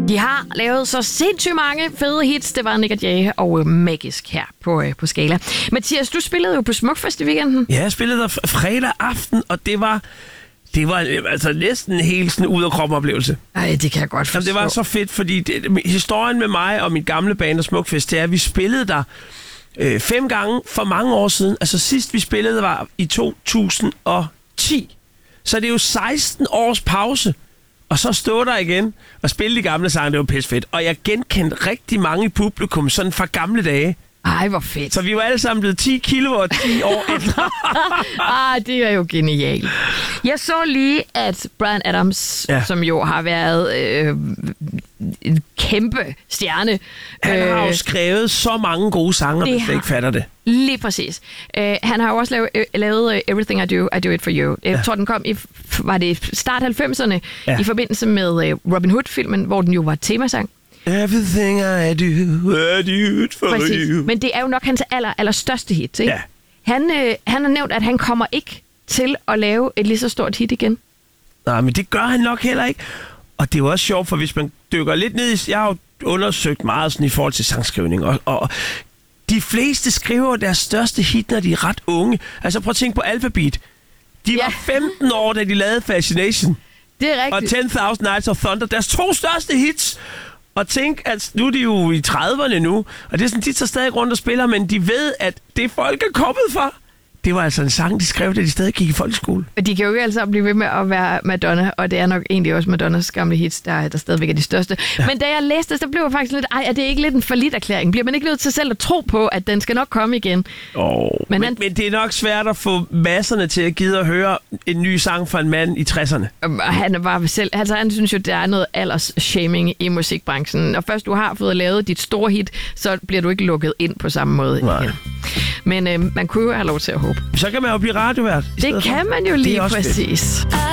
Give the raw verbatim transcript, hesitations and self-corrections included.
De har lavet så sindssygt mange fede hits. Det var Nick og Jay og øh, Magisk her på, øh, på Skala. Mathias, du spillede jo på Smukfest i weekenden. Ja, jeg spillede der fredag aften, og det var... Det var altså næsten en helt sådan ud af kroppen oplevelse. Ej, det kan jeg godt forstå. Jamen, det var så fedt, fordi det, historien med mig og min gamle band og Smukfest, det er, at vi spillede der øh, fem gange for mange år siden. Altså sidst vi spillede var i to tusind og ti. Så det er jo seksten års pause. Og så stå der igen og spille de gamle sange, det var pissefedt. Og jeg genkendte rigtig mange i publikum, sådan fra gamle dage. Ej, hvor fedt. Så vi var alle sammen blevet ti kilo og ti år ældre. ah, det er jo genialt. Jeg så lige, at Bryan Adams, ja. som jo har været øh, en kæmpe stjerne. Han øh, har jo skrevet så mange gode sange, hvis jeg ikke fatter det. Lige præcis. Uh, han har jo også lavet, uh, lavet uh, Everything I Do, I Do It For You. Jeg ja. tror, den kom i, var det start halvfemserne, ja. i forbindelse med uh, Robin Hood-filmen, hvor den jo var temasang. Everything I do, I do it for Præcis. you. Men det er jo nok hans aller, aller største hit, ikke? Ja. Han, øh, han har nævnt, at han kommer ikke til at lave et lige så stort hit igen. Nej, men det gør han nok heller ikke. Og det er jo også sjovt, for hvis man dykker lidt ned i... Jeg har jo undersøgt meget sådan i forhold til sangskrivning, og, og de fleste skriver deres største hit, når de er ret unge. Altså prøv at tænke på Alphabeat. De ja. var femten år, da de lavede Fascination. Det er rigtigt. Og ten thousand Nights of Thunder. Deres to største hits. Og tænk, at nu er de jo i trediverne nu, og det er sådan, de tager stadig rundt og spiller, men de ved, at det folk er kommet fra. Det var altså en sang, de skrev, da de stadig gik i folkeskole. Og de kan jo ikke altså blive ved med at være Madonna, og det er nok egentlig også Madonnas gamle hits, der, der stadigvæk er de største. Ja. Men da jeg læste det, så blev jeg faktisk lidt, ej, er det ikke lidt en forlit-erklæring? Bliver man ikke nødt til selv at tro på, at den skal nok komme igen? Oh, men, men, han... men det er nok svært at få masserne til at gide at høre en ny sang fra en mand i tresserne. Han er bare selv, altså han synes jo, der er noget alders-shaming i musikbranchen. Når først du har fået lavet dit store hit, så bliver du ikke lukket ind på samme måde igen. Men øh, man kunne jo have lov til at håbe. Så kan man jo blive radiovært. Det kan man jo lige præcis.